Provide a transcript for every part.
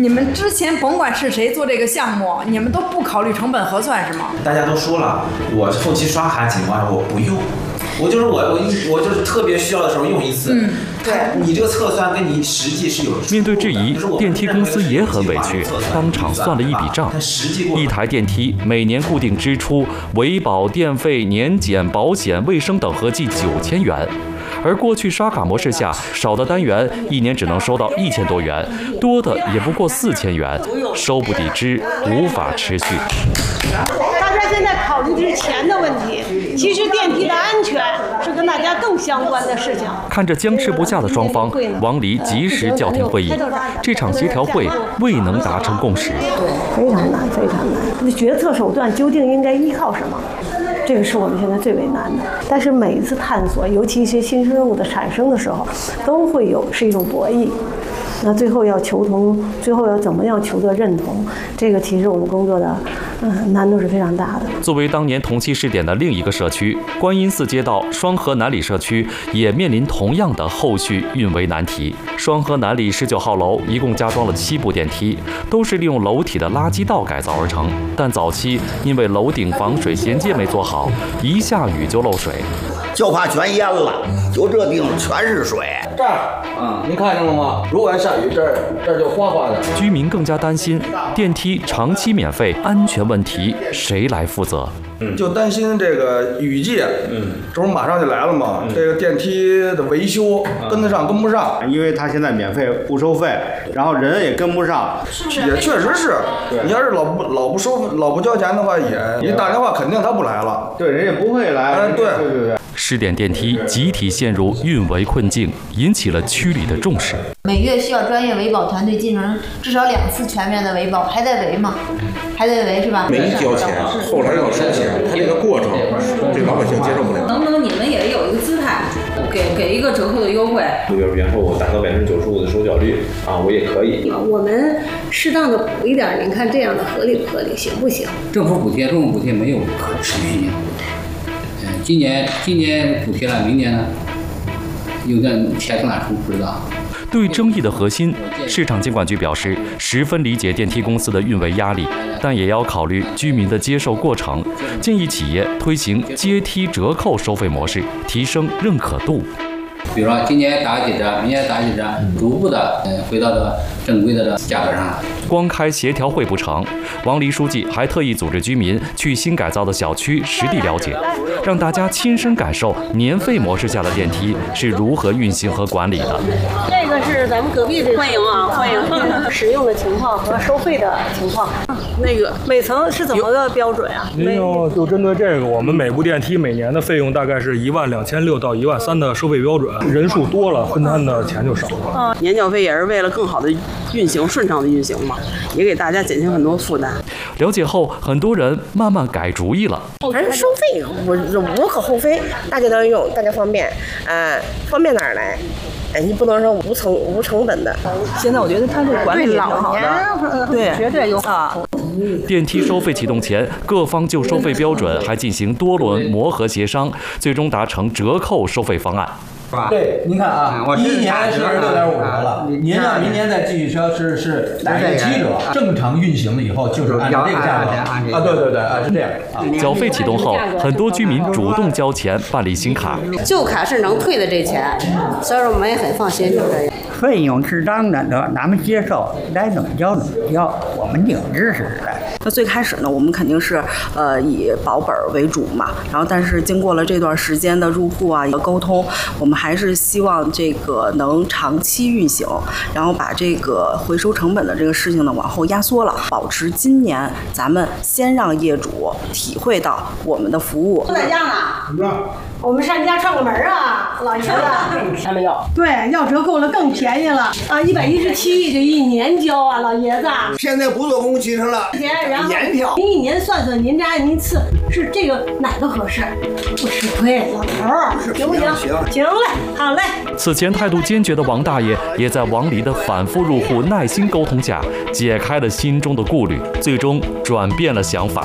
你们之前甭管是谁做这个项目，你们都不考虑成本核算是吗？ 大家都说了，我后期刷卡情况下我不用。我就是特别需要的时候用一次。对，你这个测算跟你实际是有。 面对质疑，电梯公司也很委屈，当场算了一笔账：一台电梯每年固定支出维保、电费、年检、保险、卫生等合计9000元。而过去刷卡模式下，少的单元一年只能收到1000多元，多的也不过4000元，收不抵支，无法持续。 大家现在考虑的是钱的问题，其实电梯的安全是跟大家更相关的事情。 看着僵持不下的双方，王黎及时叫停会议。这场协调会未能达成共识， 非常难，非常难。那决策手段究竟应该依靠什么？这个是我们现在最为难的。但是每一次探索，尤其一些新生物的产生的时候，都会是一种博弈。那最后要求同，最后要怎么样求得认同？这个其实我们工作的难度是非常大的。 作为当年同期试点的另一个社区，观音寺街道双河南里社区也面临同样的后续运维难题。双河南里19号楼一共加装了7部电梯，都是利用楼体的垃圾道改造而成，但早期因为楼顶防水衔接没做好，一下雨就漏水， 就怕全淹了，就这地方全是水。 这儿您看见了吗？如果要下雨，这儿就哗哗的。 居民更加担心电梯长期免费，安全问题谁来负责？ 就担心这个雨季，这不马上就来了嘛，这个电梯的维修跟得上跟不上， 因为他现在免费不收费，然后人也跟不上， 也确实是。你要是老不交钱的话，你打电话肯定他不来了， 对，人也不会来。对。 试点电梯集体陷入运维困境，引起了区里的重视。 每月需要专业维保团队进行至少2次全面的维保，还在维吗？还在维是吧？ 没交钱，后来要收钱，他这个过程，这老百姓接受不了。 能不能你们也有一个姿态，给一个折扣的优惠？ 然后达到95%的收缴率我也可以。 我们适当的补一点，您看这样的合理不合理，行不行？ 政府补贴、公共补贴没有可持续性。今年补贴了，明年呢？有点钱从哪出不知道。 对争议的核心，市场监管局表示十分理解电梯公司的运维压力，但也要考虑居民的接受过程，建议企业推行阶梯折扣收费模式，提升认可度。 比如说今年打几折，明年打几折，逐步的回到这正规的价格上。 光开协调会不成，王黎书记还特意组织居民去新改造的小区实地了解，让大家亲身感受年费模式下的电梯是如何运行和管理的。 这个是咱们隔壁的，欢迎啊，欢迎。使用的情况和收费的情况，那个每层是怎么个标准啊？ 就针对这个，我们每部电梯每年的费用大概是12600到13000的收费标准，人数多了分摊的钱就少了。 年缴费也是为了更好的运行、顺畅的运行嘛，也给大家减轻很多负担。 了解后，很多人慢慢改主意了。 反正收费我无可厚非，大家都用，大家方便，方便哪儿来？你不能说无成本的。 现在我觉得他这管理挺好的，对，绝对有好。 电梯收费启动前，各方就收费标准还进行多轮磨合协商，最终达成折扣收费方案。 对，您看，1年是6.5折了，您要明年再继续收是打一个7折，正常运行了以后就是按照这个价格对，是这样。 缴费启动后，很多居民主动交钱办理新卡， 旧卡是能退的这钱，所以说我们也很放心，就这样。 费用适当的，咱们接受，该怎么交怎么交，我们挺支持的。 那最开始呢，我们肯定是以保本为主嘛，然后但是经过了这段时间的入户啊沟通，我们还是希望这个能长期运行，然后把这个回收成本的这个事情呢往后压缩了，保持今年咱们先让业主体会到我们的服务。 在家呢，怎么着？我们上你家串个门啊，老爷子。 还没有。 对，要折扣了更便宜了，117这1年交啊，老爷子。 现在不做公共汽车了， 然后年票。 您1年算算，您家您次是这个哪个合适？不吃亏，老头儿，行不行？行嘞，好嘞。 此前态度坚决的王大爷，也在王黎的反复入户、耐心沟通下，解开了心中的顾虑，最终转变了想法。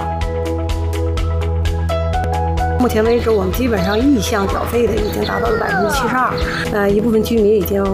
目前为止，我们基本上意向缴费的已经达到了72%，一部分居民已经